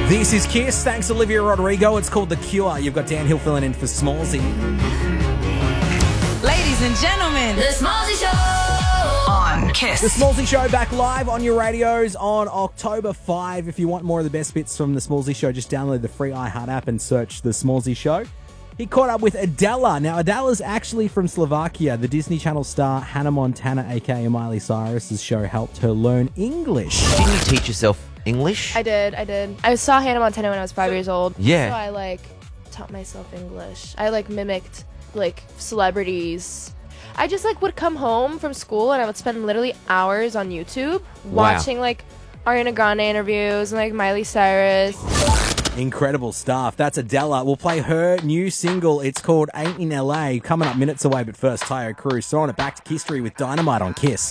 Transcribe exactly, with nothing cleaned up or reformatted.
This is Kiss. Thanks, Olivia Rodrigo. It's called The Cure. You've got Dan Hill filling in for Smallsy. Ladies and gentlemen, The Smallsy Show on Kiss. The Smallsy Show back live on your radios on October fifth. If you want more of the best bits from The Smallsy Show, just download the free iHeart app and search The Smallsy Show. He caught up with Adela. Now, Adela's actually from Slovakia. The Disney Channel star Hannah Montana, a k a. Miley Cyrus's show, helped her learn English. Didn't you teach yourself English? I did, I did. I saw Hannah Montana when I was five years old. Yeah. So I, like, taught myself English. I, like, mimicked, like, celebrities. I just, like, would come home from school and I would spend literally hours on YouTube Wow. watching, like, Ariana Grande interviews and, like, Miley Cyrus. Incredible stuff. That's Adela. We'll play her new single. It's called Ain't in L A. Coming up minutes away, but first, Tayo Cruz throwing it back to history with Dynamite on Kiss.